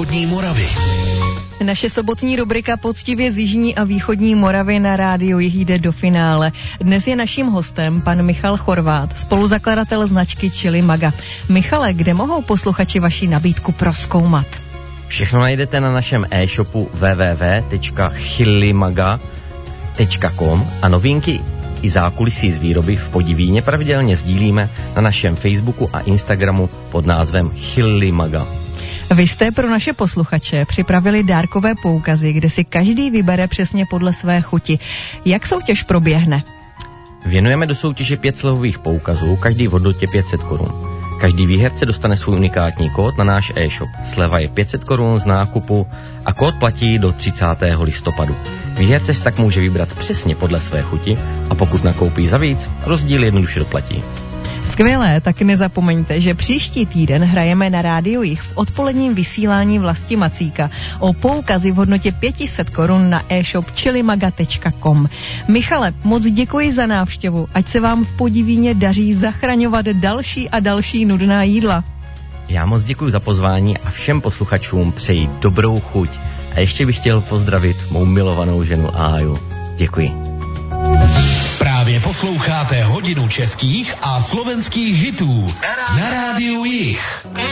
východní Moravy. Naše sobotní rubrika Poctivě z jižní a východní Moravy na rádiu Jih jde do finále. Dnes je naším hostem pan Michal Chorvát, spoluzakladatel značky Chili Maga. Michale, kde mohou posluchači vaši nabídku prozkoumat? Všechno najdete na našem e-shopu www.chilimaga.com a novinky i zákulisí z výroby v Podivíně pravidelně sdílíme na našem Facebooku a Instagramu pod názvem Chili Maga. Vy jste pro naše posluchače připravili dárkové poukazy, kde si každý vybere přesně podle své chuti. Jak soutěž proběhne? Věnujeme do soutěže 5 slevových poukazů, každý v hodnotě 500 korun. Každý výherce dostane svůj unikátní kód na náš e-shop. Sleva je 500 korun z nákupu a kód platí do 30. listopadu. Výherce si tak může vybrat přesně podle své chuti a pokud nakoupí za víc, rozdíl jednoduše doplatí. Skvělé, tak nezapomeňte, že příští týden hrajeme na rádiu Jih v odpoledním vysílání Vlasti Macíka o poukazy v hodnotě 500 korun na e-shop chilimaga.com. Michale, moc děkuji za návštěvu, ať se vám v Podivíně daří zachraňovat další a další nudná jídla. Já moc děkuji za pozvání a všem posluchačům přeji dobrou chuť. A ještě bych chtěl pozdravit mou milovanou ženu Áju. Děkuji. Právě posloucháte hodinu českých a slovenských hitů na rádiu Jih.